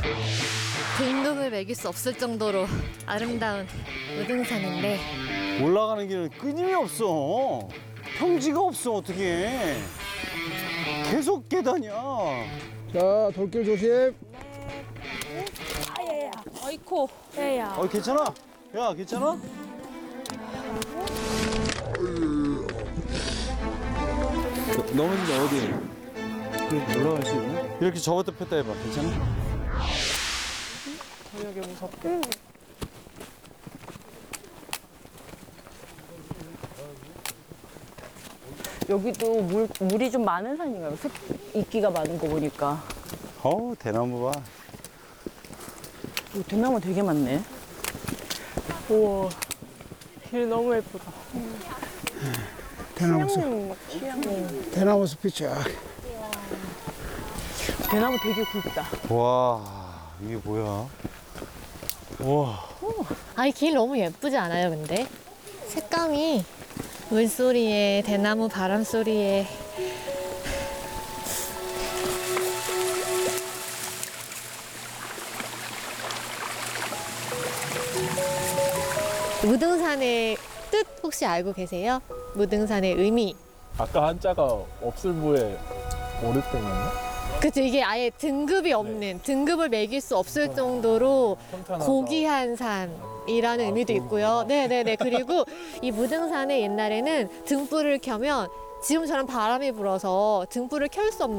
등급을 매길 수 없을 정도로 아름다운 무등산인데 올라가는 길은 끊임이 없어. 평지가 없어, 어떻게. 계속 계단이야. 자, 돌길 조심. 아이코. 야야. 괜찮아? 야, 괜찮아? 넘어진다, 어디? 올라갈 수 있나? 이렇게 접었다 폈다 해봐. 괜찮아? 저녁에 무섭게. 여기도 물이 좀 많은 산인가요? 이끼가 많은 거 보니까. 대나무 봐. 오, 대나무 되게 많네. 우와. 길 너무 예쁘다. 대나무 숲. 대나무 숲이 쫙. 대나무 되게 굵다. 와, 이게 뭐야? 와. 아이 길 너무 예쁘지 않아요 근데? 색감이 물소리에 대나무 바람 소리에 무등산의 뜻 혹시 알고 계세요? 무등산의 의미. 아까 한자가 없을무에 오르땡이었나? 그쵸, 이게 아예 등급이 없는, 등급을 매길 수 없을 정도로 평탄하다. 고귀한 산이라는 의미도 있고요. 네네네. 그리고 이 무등산에 옛날에는 등불을 켜면 지금처럼 바람이 불어서 등불을 켤 수 없는